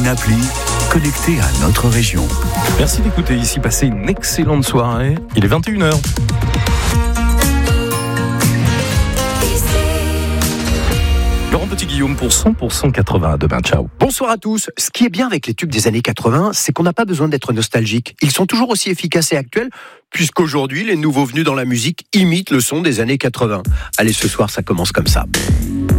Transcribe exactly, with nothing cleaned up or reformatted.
appli connectée à notre région. Merci d'écouter ici, passez une excellente soirée. Il est vingt et une heures. Laurent Petit-Guillaume pour cent pour cent quatre-vingts. Demain, ciao. Bonsoir à tous. Ce qui est bien avec les tubes des années quatre-vingts, c'est qu'on n'a pas besoin d'être nostalgique. Ils sont toujours aussi efficaces et actuels, puisqu'aujourd'hui, les nouveaux venus dans la musique imitent le son des années quatre-vingts. Allez, ce soir, ça commence comme ça.